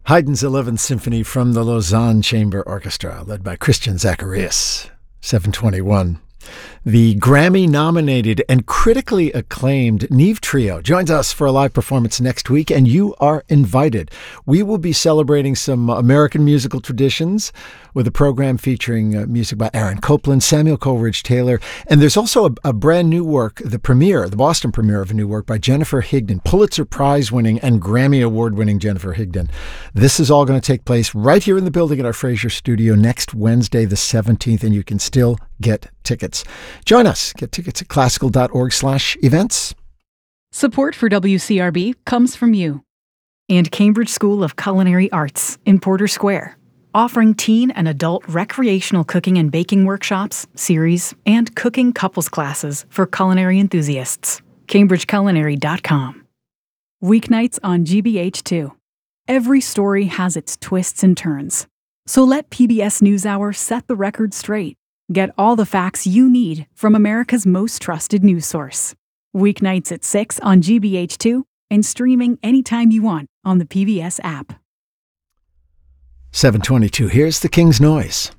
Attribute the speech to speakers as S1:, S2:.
S1: Haydn's 11th Symphony from the Lausanne Chamber Orchestra, led by Christian Zacharias, 721. The Grammy-nominated and critically acclaimed Neve Trio joins us for a live performance next week, and you are invited. We will be celebrating some American musical traditions with a program featuring music by Aaron Copland, Samuel Coleridge Taylor, and there's also a brand new work, the Boston premiere of a new work by Jennifer Higdon, Pulitzer Prize-winning and Grammy Award-winning Jennifer Higdon. This is all going to take place right here in the building at our Fraser studio next Wednesday, the 17th, and you can still get tickets. Join us. Get tickets at classical.org/events.
S2: Support for WCRB comes from you and Cambridge School of Culinary Arts in Porter Square, offering teen and adult recreational cooking and baking workshops, series, and cooking couples classes for culinary enthusiasts. CambridgeCulinary.com. Weeknights on GBH2. Every story has its twists and turns. So let PBS NewsHour set the record straight. Get all the facts you need from America's most trusted news source. Weeknights at 6 on GBH2 and streaming anytime you want on the PBS app.
S1: 722. Here's the King's Noise.